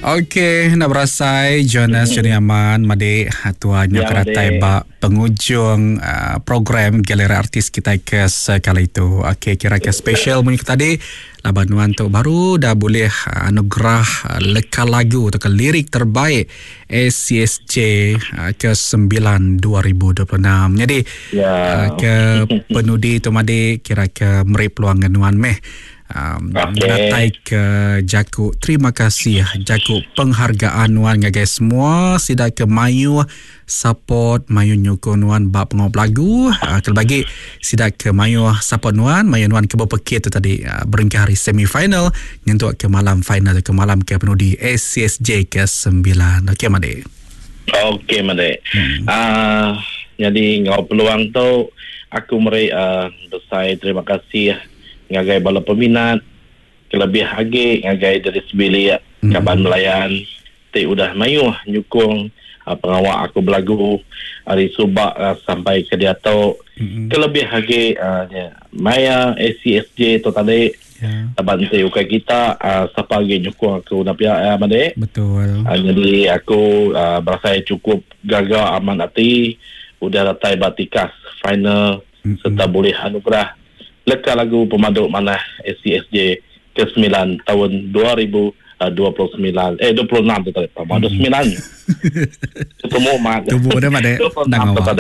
Okey, nak berasai Jonas Johnny Aman Made tuanya keratai bak penghujung program Galeri Artis kita ke sekali itu. Okey, kira ke special bunyi tadi labanuan tu baru dah boleh anugerah lekal lagu atau lirik terbaik ACSJ ke-9 2026. Jadi ke penudi tu Made kira ke meri peluang nuan meh. Natai ke Jaku. Terima kasih Jaku penghargaan nuan ngagai semua sida ke mayu support mayu nyukung nuan bab pengop lagu kelbagi sida ke mayu support nuan ke berpekit tu tadi beringkah hari semifinal nyentuk ke malam final ke malam ke penudi ACSJ ke-9. Okey Made. Okey Made. Jadi ngau peluang tu aku meri besar terima kasih ngagai bala peminat kelebih hagi ngagai dari sebilik kaban melayan ti udah mayu nyukung pengawal aku belagu hari subak sampai ke dia tu kelebih hagi maya ACSJ tu tadi bantu ukai kita siapa lagi nyukung aku napia Made. Betul. Jadi aku berasa cukup gagal aman hati udah datai batikas final serta boleh anugerah lekal lagu pemaduk mana ACSJ ke-9 tahun 2029 26 tu tadi pemaduk 9 ketemu mak tubuh dah Made nang awak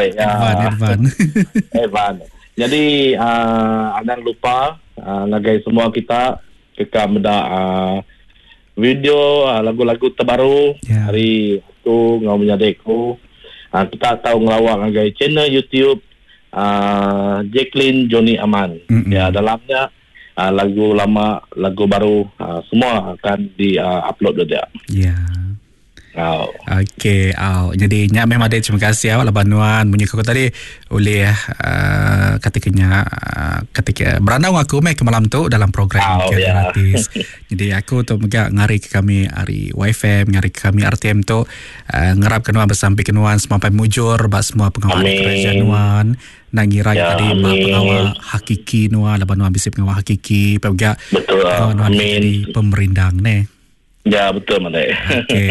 Evan. Jadi jangan lupa ngagai semua kita kekam dah video lagu-lagu terbaru hari tu ngau menyadeku kita tahu ngelawak ngagai channel YouTube Jacqueline Johnny Aman. Ya, dalamnya lagu lama, lagu baru semua akan di-upload dia. Ya. Okey, jadi nyak memang ada terima kasih awak labanuan bunyi aku tadi oleh ketika berandang aku ke malam tu dalam program gratis. Jadi aku tu megak ngari ke kami hari YFM, ngari ke kami RTM tu ngarap kenuan bersampai kenuan semampai mujur bak semua pengawal kerajaan nuan nangira tadi pengawal hakiki nuan labanuan bisa pengawal hakiki pegak betul. Nuan jadi pemerindang ne. Ya betul Made. Okey.